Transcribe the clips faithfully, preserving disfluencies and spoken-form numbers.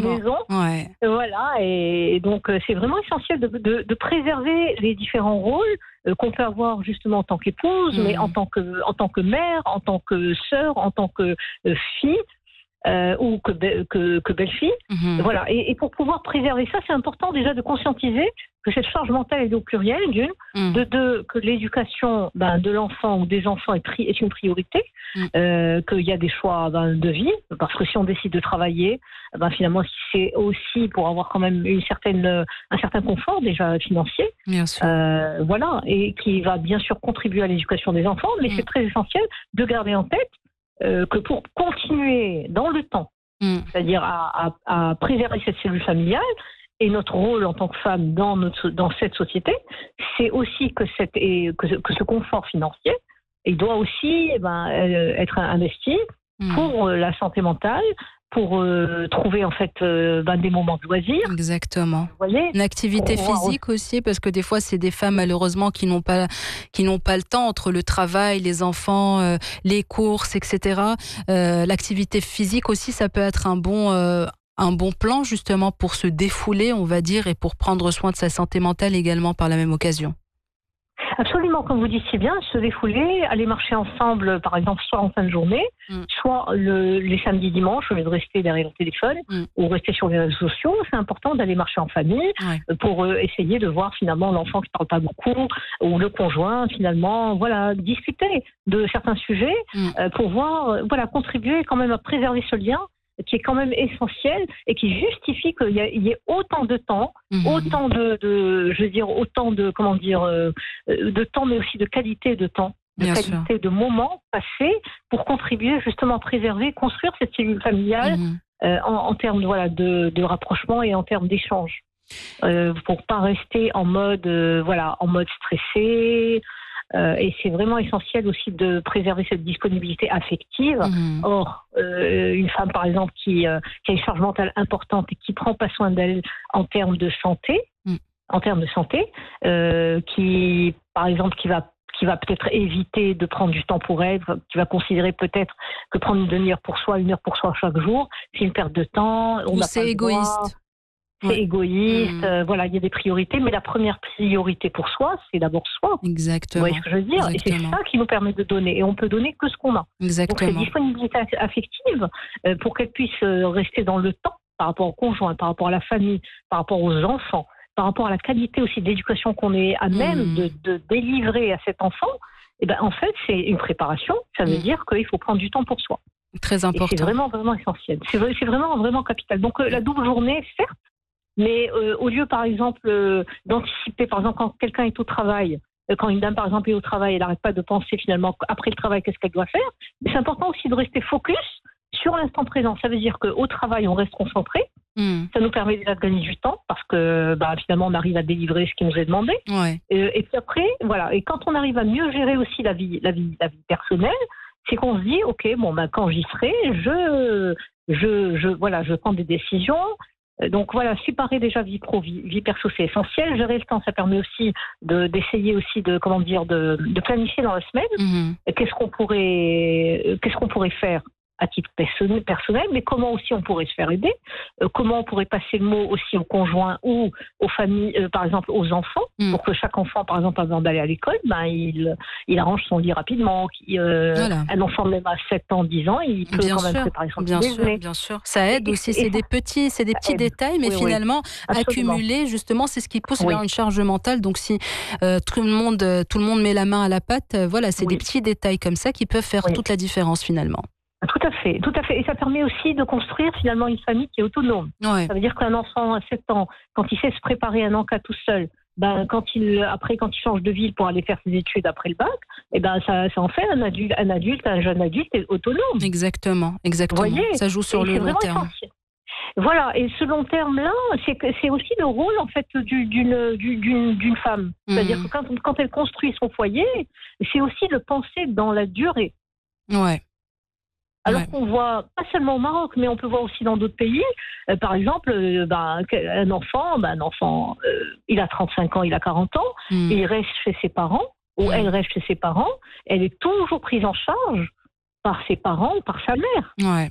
maison. Ouais. Voilà, et donc euh, c'est vraiment essentiel de, de, de préserver les différents rôles euh, qu'on peut avoir justement en tant qu'épouse, Mmh. mais en tant que, en tant que mère, en tant que sœur, en tant que euh, fille. Euh, ou que, be- que, que belle-fille. Mmh. Voilà. Et, et pour pouvoir préserver ça, c'est important déjà de conscientiser que cette charge mentale est au pluriel, d'une, Mmh. de deux, que l'éducation ben, de l'enfant ou des enfants est, pri- est une priorité, Mmh. euh, qu'il y a des choix ben, de vie, parce que si on décide de travailler, ben, finalement, c'est aussi pour avoir quand même une certaine, un certain confort déjà financier, Bien sûr. euh, voilà, et qui va bien sûr contribuer à l'éducation des enfants, mais Mmh. c'est très essentiel de garder en tête Euh, que pour continuer dans le temps, Mmh. c'est-à-dire à, à, à préserver cette cellule familiale et notre rôle en tant que femme dans, notre, dans cette société, c'est aussi que, cette, et que, que ce confort financier, il doit aussi eh ben, euh, être investi Mmh. pour euh, la santé mentale, pour euh, trouver en fait euh, ben, des moments de loisirs. Exactement. Vous voyez, Une activité pour pouvoir physique aussi, parce que des fois, c'est des femmes malheureusement qui n'ont pas, qui n'ont pas le temps entre le travail, les enfants, euh, les courses, et cetera. Euh, l'activité physique aussi, ça peut être un bon, euh, un bon plan justement pour se défouler, on va dire, et pour prendre soin de sa santé mentale également par la même occasion. Absolument, comme vous dites si bien, se défouler, aller marcher ensemble, par exemple, soit en fin de journée, Mm. soit le, les samedis, dimanches, au lieu de rester derrière le téléphone Mm. ou rester sur les réseaux sociaux. C'est important d'aller marcher en famille Ouais. pour euh, essayer de voir finalement l'enfant qui ne parle pas beaucoup ou le conjoint, finalement, voilà, discuter de certains sujets Mm. euh, pour voir, euh, voilà, contribuer quand même à préserver ce lien qui est quand même essentiel et qui justifie qu'il y, a, il y ait autant de temps, Mhm. autant de, de, je veux dire, autant de, comment dire, euh, de temps, mais aussi de qualité de temps, de Bien qualité sûr. de moments passés pour contribuer justement à préserver, construire cette cellule familiale Mhm. euh, en, en termes de, voilà, de, de rapprochement et en termes d'échange. Euh, pour pas rester en mode, euh, voilà, en mode stressé. Euh, et c'est vraiment essentiel aussi de préserver cette disponibilité affective. Mhm. Or, euh, une femme, par exemple, qui, euh, qui a une charge mentale importante et qui prend pas soin d'elle en termes de santé, Mm. en termes de santé, euh, qui, par exemple, qui va qui va peut-être éviter de prendre du temps pour elle, qui va considérer peut-être que prendre une demi-heure pour soi, une heure pour soi chaque jour, c'est une perte de temps, on Ou n'a c'est pas le droit. égoïste. C'est Ouais. égoïste, Mmh. euh, voilà, il y a des priorités, mais la première priorité pour soi, c'est d'abord soi. Vous Exactement. voyez ce que je veux dire? Et c'est Exactement. ça qui nous permet de donner. Et on peut donner que ce qu'on a. Donc cette Exactement. disponibilité aff- affective, euh, pour qu'elle puisse euh, rester dans le temps, par rapport au conjoint, par rapport à la famille, par rapport aux enfants, par rapport à la qualité aussi d'éducation qu'on est à même Mmh. de, de délivrer à cet enfant, et ben en fait, c'est une préparation. Ça veut Mmh. dire qu'il faut prendre du temps pour soi. Très Et c'est important. vraiment, vraiment essentiel. C'est, vrai- c'est vraiment, vraiment capital. Donc euh, la double journée, certes, mais euh, au lieu, par exemple, euh, d'anticiper, par exemple, quand quelqu'un est au travail, euh, quand une dame, par exemple, est au travail, elle n'arrête pas de penser finalement, après le travail, qu'est-ce qu'elle doit faire. Mais c'est important aussi de rester focus sur l'instant présent. Ça veut dire qu'au travail, on reste concentré. Mmh. Ça nous permet déjà de gagner du temps parce que bah, finalement, on arrive à délivrer ce qui nous est demandé. Ouais. Euh, et puis après, voilà. Et quand on arrive à mieux gérer aussi la vie, la vie, la vie personnelle, c'est qu'on se dit, ok, bon, ben quand j'y serai, je, je, je, voilà, je prends des décisions. Euh, Donc voilà, séparer déjà vie pro, vie, vie perso, c'est essentiel. Gérer le temps, ça permet aussi de, d'essayer aussi de, comment dire, de, de planifier dans la semaine. Mmh. Et Qu'est-ce qu'on pourrait, qu'est-ce qu'on pourrait faire à titre perso- personnel, mais comment aussi on pourrait se faire aider, euh, comment on pourrait passer le mot aussi au conjoint ou aux familles, euh, par exemple aux enfants, Mm. pour que chaque enfant, par exemple, avant d'aller à l'école, ben, il, il arrange son lit rapidement. Qui, euh, Voilà. Un enfant même à sept ans, dix ans, il peut Bien quand même sûr, préparer son bien petit sûr, déjeuner. bien sûr. Ça aide Et- aussi, et c'est ça- des petits, c'est des ça petits aide. détails, mais Oui, oui. finalement, Absolument. accumuler, justement, c'est ce qui pousse Oui. vers une charge mentale. Donc, si euh, tout le monde, euh, tout le monde met la main à la pâte, euh, voilà, c'est Oui. des petits détails comme ça qui peuvent faire Oui. toute la différence finalement. Tout à fait, tout à fait. Et ça permet aussi de construire finalement une famille qui est autonome. Ouais. Ça veut dire qu'un enfant à sept ans, quand il sait se préparer un encas tout seul, ben, quand il, après, quand il change de ville pour aller faire ses études après le bac, eh ben, ça, ça en fait un adulte, un adulte, un jeune adulte autonome. Exactement, exactement. Vous voyez, Ça joue sur Et le c'est long vraiment terme. essentiel. Voilà, et ce long terme-là, c'est, que- c'est aussi le rôle en fait du- d'une, du- d'une, d'une femme. C'est-à-dire Mhm. que quand, quand elle construit son foyer, c'est aussi de penser dans la durée. Ouais. Alors Ouais. qu'on voit, pas seulement au Maroc, mais on peut voir aussi dans d'autres pays, euh, par exemple, euh, ben, un enfant, ben, un enfant euh, il a trente-cinq ans, il a quarante ans, Mhm. il reste chez ses parents, ou Mhm. elle reste chez ses parents, elle est toujours prise en charge par ses parents ou par sa mère. Ouais.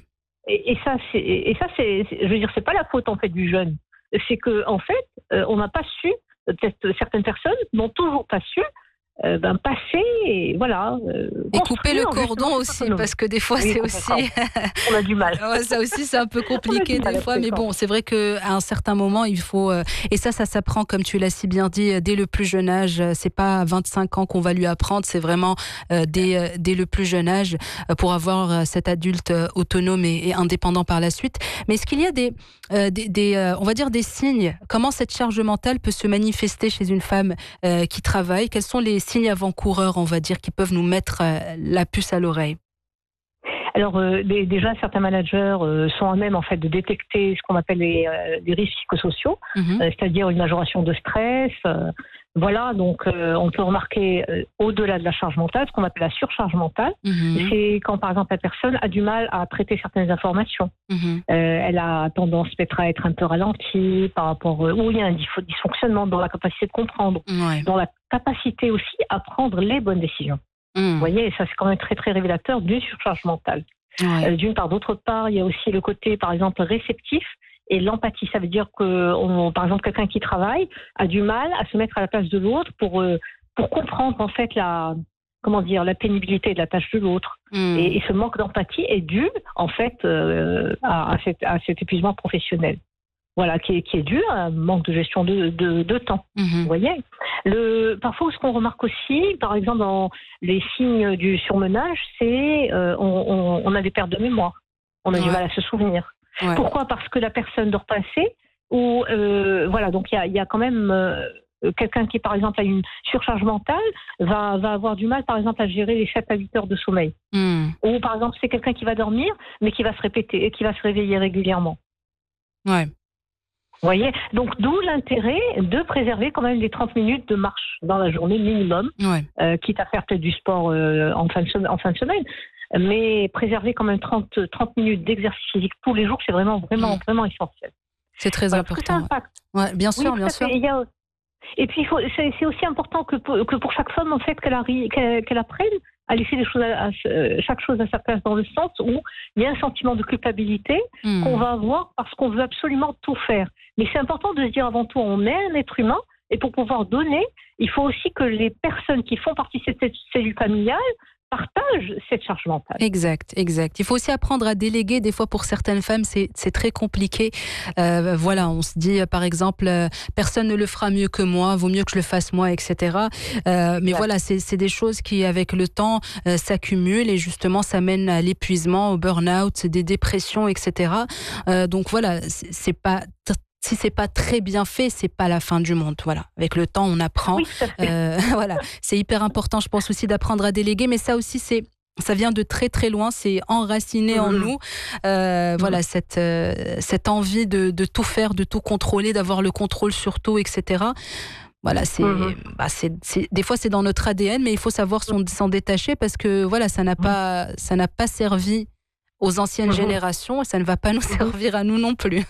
et, et ça, c'est, et ça, c'est, c'est, je veux dire, c'est pas la faute en fait du jeune. C'est que en fait, euh, on n'a pas su. Peut-être certaines personnes n'ont toujours pas su. Euh, ben, passer et voilà. Euh, et couper le cordon aussi, parce que des fois, oui, c'est aussi. On a du mal. Ouais, ça aussi, c'est un peu compliqué des fois, mais bon, c'est vrai qu'à un certain moment, il faut. Euh, et ça, ça s'apprend, comme tu l'as si bien dit, dès le plus jeune âge. C'est pas à vingt-cinq ans qu'on va lui apprendre, c'est vraiment euh, dès, euh, dès le plus jeune âge euh, pour avoir euh, cet adulte euh, autonome et, et indépendant par la suite. Mais est-ce qu'il y a des, euh, des, des euh, on va dire, des signes? Comment cette charge mentale peut se manifester chez une femme euh, qui travaille? Quels sont les signes avant-coureurs, on va dire, qui peuvent nous mettre euh, la puce à l'oreille? Alors euh, des, déjà, certains managers euh, sont à même en fait de détecter ce qu'on appelle les, euh, les risques psychosociaux, mmh. euh, c'est-à-dire une majoration de stress. Euh, voilà, donc euh, on peut remarquer euh, au-delà de la charge mentale, ce qu'on appelle la surcharge mentale. Mmh. C'est quand par exemple la personne a du mal à traiter certaines informations. Mmh. Euh, elle a tendance peut-être à être un peu ralentie par rapport, euh, ou il y a un dysfonctionnement dans la capacité de comprendre, ouais. dans la capacité aussi à prendre les bonnes décisions. Mmh. Vous voyez, ça c'est quand même très très révélateur d'une surcharge mentale. Ouais. Euh, d'une part, d'autre part, il y a aussi le côté, par exemple, réceptif et l'empathie. Ça veut dire que, on, par exemple, quelqu'un qui travaille a du mal à se mettre à la place de l'autre pour euh, pour comprendre en fait la comment dire la pénibilité de la tâche de l'autre. Mmh. Et, et ce manque d'empathie est dû en fait euh, à, à, cet, à cet épuisement professionnel. Voilà, qui est, qui est dû à un manque de gestion de, de, de temps. Mmh. Vous voyez, le, parfois, ce qu'on remarque aussi, par exemple, dans les signes du surmenage, c'est euh, on, on, on a des pertes de mémoire. On a ouais. du mal à se souvenir. Ouais. Pourquoi? Parce que la personne dort pas assez, ou euh, voilà, donc il y a, y a quand même euh, quelqu'un qui, par exemple, a une surcharge mentale, va, va avoir du mal, par exemple, à gérer les sept à huit heures de sommeil. Mmh. Ou par exemple, c'est quelqu'un qui va dormir, mais qui va se répéter et qui va se réveiller régulièrement. Ouais. Vous voyez, donc d'où l'intérêt de préserver quand même les trente minutes de marche dans la journée minimum, ouais. euh, quitte à faire peut-être du sport euh, en, fin de semaine, en fin de semaine, mais préserver quand même trente, trente minutes d'exercice physique tous les jours, c'est vraiment, vraiment, mmh. vraiment essentiel. C'est très voilà, important. Tout impact. Ouais, bien sûr, oui, bien sûr. Il y a... Et puis, il faut, c'est, c'est aussi important que pour, que pour chaque femme, en fait, qu'elle, arrive, qu'elle, qu'elle apprenne à laisser les choses à, à, chaque chose à sa place, dans le sens où il y a un sentiment de culpabilité mmh. qu'on va avoir parce qu'on veut absolument tout faire. Mais c'est important de se dire avant tout, on est un être humain, et pour pouvoir donner, il faut aussi que les personnes qui font partie de cette cellule familiale partagent cette charge mentale. Exact, exact. Il faut aussi apprendre à déléguer. Des fois, pour certaines femmes, c'est, c'est très compliqué. Euh, voilà, on se dit, par exemple, euh, personne ne le fera mieux que moi, vaut mieux que je le fasse moi, et cetera. Euh, mais ouais. voilà, c'est, c'est des choses qui, avec le temps, euh, s'accumulent et justement, ça mène à l'épuisement, au burn-out, des dépressions, et cetera. Euh, donc voilà, c'est, c'est pas... T- Si c'est pas très bien fait, c'est pas la fin du monde. Voilà. Avec le temps, on apprend. Oui, euh, voilà. C'est hyper important, je pense aussi, d'apprendre à déléguer. Mais ça aussi, c'est, ça vient de très très loin. C'est enraciné mmh. en nous. Euh, mmh. Voilà, cette euh, cette envie de, de tout faire, de tout contrôler, d'avoir le contrôle sur tout, et cetera. Voilà, c'est, mmh. bah, c'est, c'est, des fois c'est dans notre A D N, mais il faut savoir s'en, s'en détacher parce que voilà, ça n'a pas, ça n'a pas servi aux anciennes mmh. générations et ça ne va pas nous servir à nous non plus.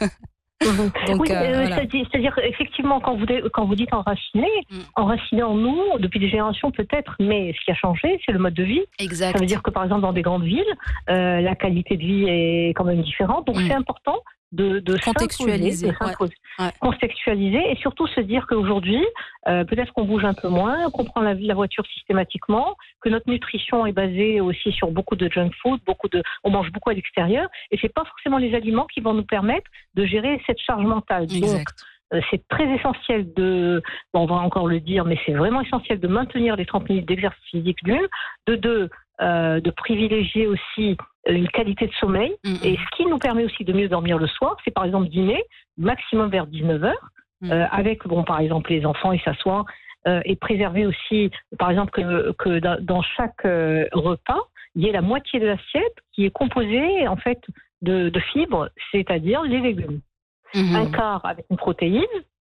Donc, oui, euh, voilà. c'est-à-dire, c'est-à-dire effectivement quand vous, quand vous dites enraciné, mm. enraciné en nous depuis des générations peut-être, mais ce qui a changé, c'est le mode de vie. Exact. Ça veut dire que par exemple dans des grandes villes, euh, la qualité de vie est quand même différente, donc mm. c'est important de, de contextualiser, de ouais. Ouais. contextualiser et surtout se dire qu'aujourd'hui, euh, peut-être qu'on bouge un peu moins, qu'on prend la, la voiture systématiquement, que notre nutrition est basée aussi sur beaucoup de junk food, beaucoup de, on mange beaucoup à l'extérieur, et c'est pas forcément les aliments qui vont nous permettre de gérer cette charge mentale. Exact. Donc, euh, c'est très essentiel de, bon, on va encore le dire, mais c'est vraiment essentiel de maintenir les trente minutes d'exercice physique d'une, de deux, euh, de privilégier aussi une qualité de sommeil. Mmh. Et ce qui nous permet aussi de mieux dormir le soir, c'est par exemple dîner maximum vers dix-neuf heures, mmh. euh, avec, bon, par exemple, les enfants et s'asseoir, euh, et préserver aussi, par exemple, que, que dans chaque euh, repas, il y ait la moitié de l'assiette qui est composée, en fait, de, de fibres, c'est-à-dire les légumes. Mmh. Un quart avec une protéine,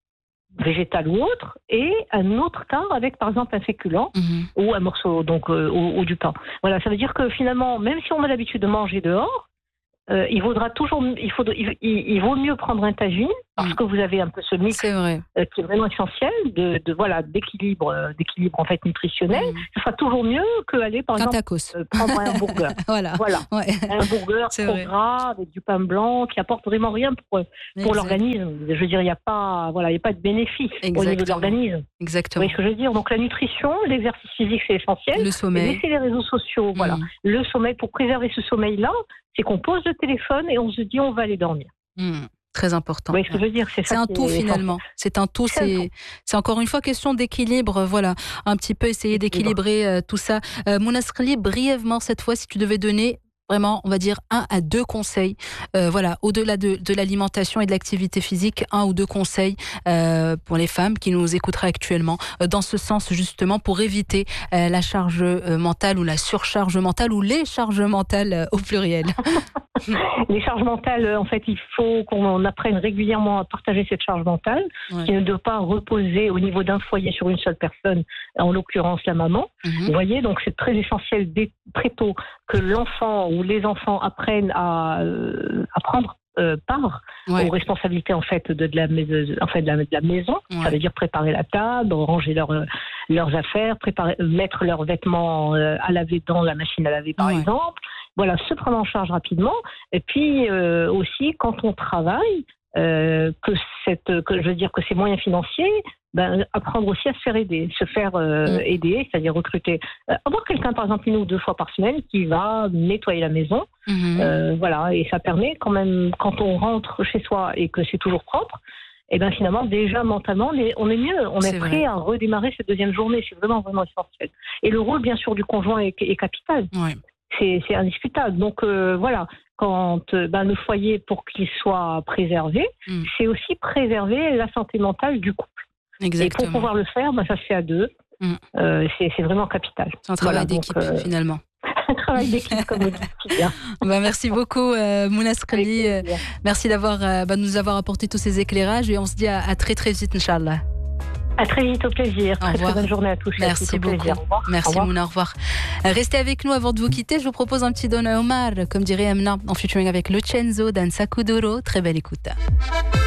végétale ou autre, et un autre quart avec, par exemple, un féculent mmh. ou un morceau, donc, euh, ou, ou du pain. Voilà, ça veut dire que finalement, même si on a l'habitude de manger dehors, euh, il vaudra toujours, il, faut, il, il vaut mieux prendre un tagine parce Mm. que vous avez un peu ce mix C'est vrai. euh, qui est vraiment essentiel de, de voilà d'équilibre, euh, d'équilibre en fait nutritionnel. Mm. Ce sera toujours mieux qu'aller par Qu'un exemple tacos. euh, prendre un hamburger. Voilà. Voilà, Ouais. un burger C'est trop vrai. gras avec du pain blanc qui apporte vraiment rien pour pour Exact. l'organisme. Je veux dire, il n'y a pas voilà, il y a pas de bénéfice au niveau de Exactement. l'organisme. Vous Exactement. voyez ce que je veux dire? Donc la nutrition, l'exercice physique, c'est essentiel. Le Et sommeil. laisser les réseaux sociaux, voilà. Mm. Le sommeil, pour préserver ce sommeil-là, c'est qu'on pose le téléphone et on se dit on va aller dormir. Mm. Très important. Vous voyez ce que je veux dire? C'est C'est ça un qui tout est finalement. C'est un tout. C'est un C'est c'est encore une fois question d'équilibre. Voilà, un petit peu essayer D'équilibre. d'équilibrer euh, tout ça. Euh, Mouna Srli, brièvement cette fois, si tu devais donner vraiment, on va dire un à deux conseils. Euh, voilà, au-delà de, de l'alimentation et de l'activité physique, un ou deux conseils euh, pour les femmes qui nous écouteraient actuellement, euh, dans ce sens justement pour éviter euh, la charge euh, mentale ou la surcharge mentale ou les charges mentales euh, au pluriel. Les charges mentales, en fait, il faut qu'on apprenne régulièrement à partager cette charge mentale, Ouais. qui ne doit pas reposer au niveau d'un foyer sur une seule personne, en l'occurrence la maman. Mhm. Vous voyez, donc c'est très essentiel dès très tôt que l'enfant ou les enfants apprennent à, euh, à prendre euh, part Ouais. aux responsabilités en fait de, de la, mais- en fait, de la, de la maison. Ouais. Ça veut dire préparer la table, ranger leurs euh, leurs affaires, préparer, euh, mettre leurs vêtements euh, à laver dans la machine à laver par Ouais. exemple. Voilà, se prendre en charge rapidement. Et puis euh, aussi quand on travaille, euh, que cette, que je veux dire que ces moyens financiers, ben, apprendre aussi à se faire aider, se faire euh, Mm. aider, c'est-à-dire recruter, euh, avoir quelqu'un par exemple une ou deux fois par semaine qui va nettoyer la maison. Mhm. Euh, voilà, et ça permet quand même, quand on rentre chez soi et que c'est toujours propre, et ben finalement déjà mentalement on est, on est mieux, on est, C'est prêt vrai. à redémarrer cette deuxième journée. C'est vraiment vraiment essentiel. Et le rôle bien sûr du conjoint est, est capital, Ouais. c'est, c'est indiscutable. Donc euh, voilà, quand euh, ben, le foyer pour qu'il soit préservé, Mm. c'est aussi préserver la santé mentale du couple. Et pour Exactement. pouvoir le faire, ben, ça se fait à deux. Mm. Euh, c'est, c'est vraiment capital. C'est un travail Voilà, donc, d'équipe euh, finalement. un travail d'équipe comme vous dites si bien. Bah, merci beaucoup euh, Mouna Avec Srli. Euh, plaisir. merci d'avoir euh, bah, nous avoir apporté tous ces éclairages et on se dit à, à très très vite Inch'Allah. À très vite, au plaisir. Au Très, revoir. très bonne journée à tous. et à Merci toutes, au beaucoup. plaisir. Au revoir. Au Merci revoir. Mouna, au revoir. Euh, Restez avec nous avant de vous quitter. Je vous propose un petit don à Omar, comme dirait Amna, en featuring avec Locenzo, Danza Kuduro. Très belle écoute.